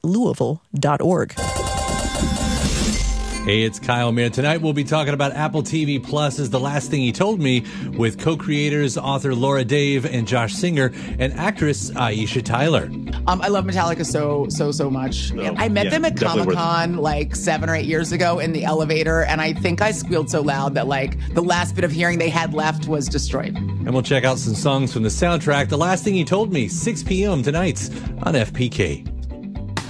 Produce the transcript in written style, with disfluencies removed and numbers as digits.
louisville.org. Hey, it's Kyle Mayer. Tonight we'll be talking about Apple TV Plus is the last thing he told me with co-creators, author Laura Dave and Josh Singer, and actress Aisha Tyler. I love Metallica so much. I met them at Comic-Con like 7 or 8 years ago in the elevator, and I think I squealed so loud that like the last bit of hearing they had left was destroyed. And we'll check out some songs from the soundtrack. The Last Thing He Told Me, 6 p.m. tonight on FPK.